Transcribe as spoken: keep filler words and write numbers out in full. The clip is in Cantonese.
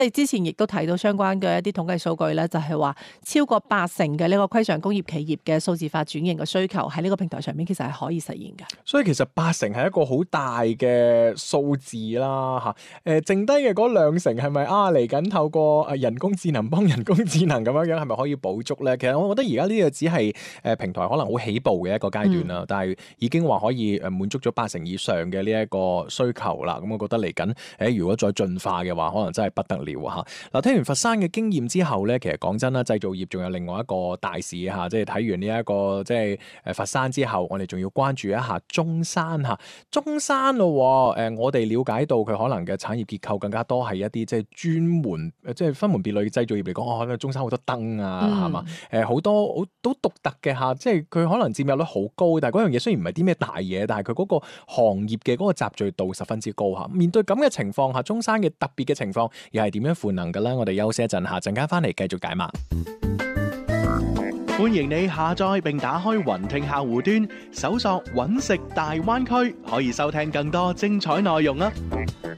你之前亦都睇到相關嘅一啲統計數據咧，就係話超過八成嘅呢個規常工業企業嘅數字化轉型嘅需求喺呢個平台上面，其實係可以實現嘅。 所以其實八成係一個好大嘅數字啦，嚇。誒，剩低嘅嗰兩成係咪啊嚟緊透過誒人工智能幫人工智能咁樣樣係咪可以補足咧？其實我覺得而家呢個只係誒平台可能好起步嘅一個階段啦，嗯、但係已經話可以誒滿足咗八成以上嘅呢一個需求啦。咁我覺得嚟緊誒如果再進化嘅話，可能真係不得了嚇。嗱，聽完佛山嘅經驗之後咧，其實講真啦，製造業仲有另外一個大事嚇，即係睇完呢、這、一個即係誒佛山之後，我哋仲要關注一下中山嚇。中山咯，誒我哋了解到佢可能嘅產業結構更加多係一啲即係專門即係分門別類嘅製造業嚟講，可能中山好多燈啊，係嘛、嗯？誒好多好都獨特嘅嚇，即係佢可能佔有率好高，但係嗰樣嘢雖然唔係啲咩大嘢，但係佢嗰個行業嘅嗰個集聚度十分之高嚇。面對咁嘅情況下，中山嘅特別嘅情況又係點樣賦能嘅咧？我哋休息一陣下，陣間翻嚟繼續解碼。 歡迎你下載並打開雲聽客戶端，搜索揾食大灣區，可以收聽更多精彩內容啊！